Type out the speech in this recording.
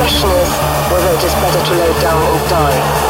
question is whether it is better to lay it down and die.